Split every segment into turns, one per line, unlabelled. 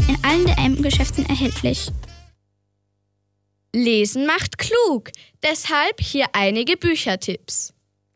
in allen DM-Geschäften erhältlich.
Lesen macht klug, deshalb hier einige Büchertipps.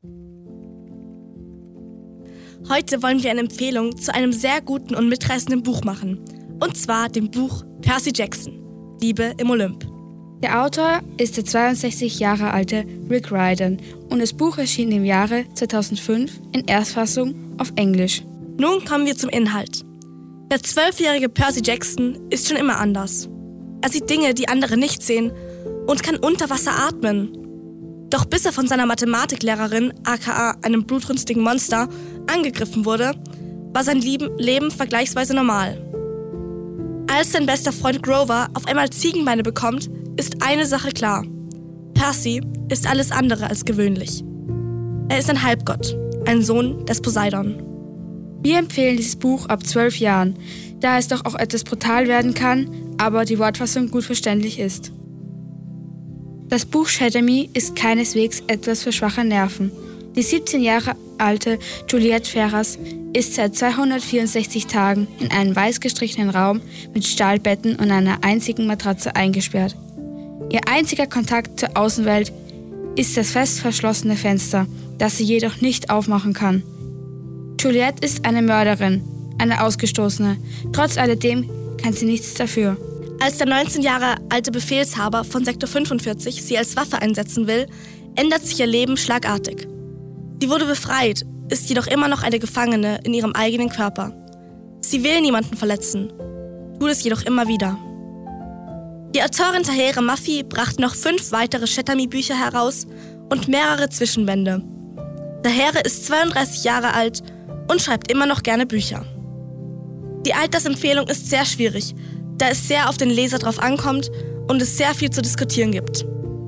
Heute wollen wir eine Empfehlung zu einem sehr guten und mitreißenden Buch machen. Und zwar dem Buch Percy Jackson, Liebe im Olymp.
Der Autor ist der 62 Jahre alte Rick Riordan und das Buch erschien im Jahre 2005 in Erstfassung auf Englisch.
Nun kommen wir zum Inhalt. Der 12-jährige Percy Jackson ist schon immer anders. Er sieht Dinge, die andere nicht sehen und kann unter Wasser atmen. Doch bis er von seiner Mathematiklehrerin, aka einem blutrünstigen Monster, angegriffen wurde, war sein Leben vergleichsweise normal. Als sein bester Freund Grover auf einmal Ziegenbeine bekommt, ist eine Sache klar. Percy ist alles andere als gewöhnlich. Er ist ein Halbgott, ein Sohn des Poseidon.
Wir empfehlen dieses Buch ab 12 Jahren, da es doch auch etwas brutal werden kann, aber die Wortfassung gut verständlich ist. Das Buch Shatter Me ist keineswegs etwas für schwache Nerven. Die 17 Jahre alte Juliette Ferrars ist seit 264 Tagen in einem weiß gestrichenen Raum mit Stahlbetten und einer einzigen Matratze eingesperrt. Ihr einziger Kontakt zur Außenwelt ist das fest verschlossene Fenster, das sie jedoch nicht aufmachen kann. Juliette ist eine Mörderin, eine Ausgestoßene. Trotz alledem kann sie nichts dafür.
Als der 19 Jahre alte Befehlshaber von Sektor 45 sie als Waffe einsetzen will, ändert sich ihr Leben schlagartig. Sie wurde befreit, ist jedoch immer noch eine Gefangene in ihrem eigenen Körper. Sie will niemanden verletzen, tut es jedoch immer wieder. Die Autorin Tahereh Mafi brachte noch 5 weitere Shatter Me Bücher heraus und mehrere Zwischenbände. Tahereh ist 32 Jahre alt und schreibt immer noch gerne Bücher. Die Altersempfehlung ist sehr schwierig, da es sehr auf den Leser drauf ankommt und es sehr viel zu diskutieren gibt.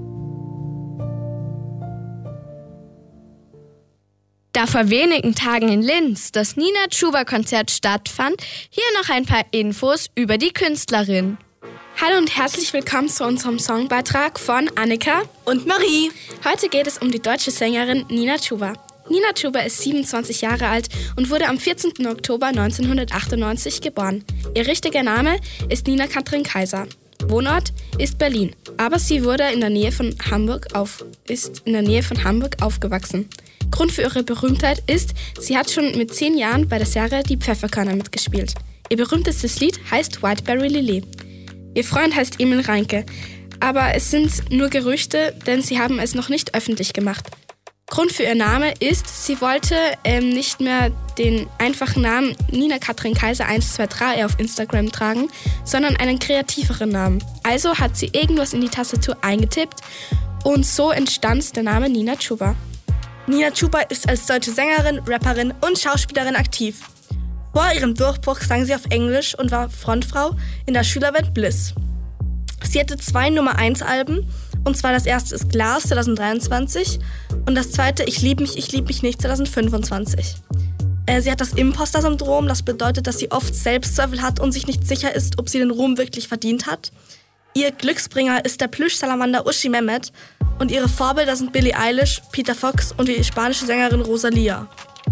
Da vor wenigen Tagen in Linz das Nina Chuba-Konzert stattfand, hier noch ein paar Infos über die Künstlerin.
Hallo und herzlich willkommen zu unserem Songbeitrag von Annika
Und Marie.
Heute geht es um die deutsche Sängerin Nina Chuba. Nina Chuba ist 27 Jahre alt und wurde am 14. Oktober 1998 geboren. Ihr richtiger Name ist Nina Katrin Kaiser. Wohnort ist Berlin, aber sie wurde in der Nähe von Hamburg aufgewachsen. Grund für ihre Berühmtheit ist, sie hat schon mit 10 Jahren bei der Serie Die Pfefferkörner mitgespielt. Ihr berühmtestes Lied heißt Whiteberry Lily. Ihr Freund heißt Emil Reinke, aber es sind nur Gerüchte, denn sie haben es noch nicht öffentlich gemacht. Grund für ihr Name ist, sie wollte nicht mehr den einfachen Namen Nina Katrin Kaiser 123 auf Instagram tragen, sondern einen kreativeren Namen. Also hat sie irgendwas in die Tastatur eingetippt und so entstand der Name Nina Chuba.
Nina Chuba ist als deutsche Sängerin, Rapperin und Schauspielerin aktiv. Vor ihrem Durchbruch sang sie auf Englisch und war Frontfrau in der Schülerband Bliss. Sie hatte 2 Nummer-1-Alben, und zwar das erste ist Glas 2023 und das zweite Ich lieb mich nicht 2025. Sie hat das Imposter-Syndrom, das bedeutet, dass sie oft Selbstzweifel hat und sich nicht sicher ist, ob sie den Ruhm wirklich verdient hat. Ihr Glücksbringer ist der Plüschsalamander Uschi Mehmet und ihre Vorbilder sind Billie Eilish, Peter Fox und die spanische Sängerin Rosalía.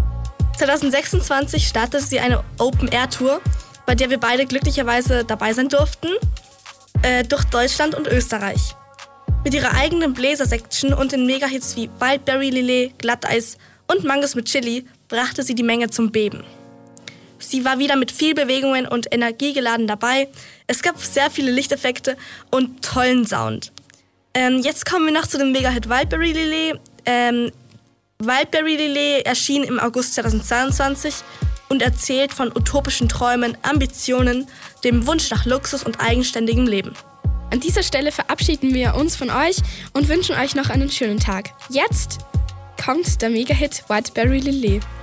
2026 startete sie eine Open-Air-Tour, bei der wir beide glücklicherweise dabei sein durften, durch Deutschland und Österreich. Mit ihrer eigenen Bläser-Section und den Megahits wie Wildberry Lillet, Glatteis und Mangos mit Chili brachte sie die Menge zum Beben. Sie war wieder mit viel Bewegungen und Energie geladen dabei. Es gab sehr viele Lichteffekte und tollen Sound. Jetzt kommen wir noch zu dem Megahit Wildberry Lillet. Wildberry Lillet erschien im August 2022 und erzählt von utopischen Träumen, Ambitionen, dem Wunsch nach Luxus und eigenständigem Leben.
An dieser Stelle verabschieden wir uns von euch und wünschen euch noch einen schönen Tag. Jetzt kommt der Megahit Whiteberry Lillet.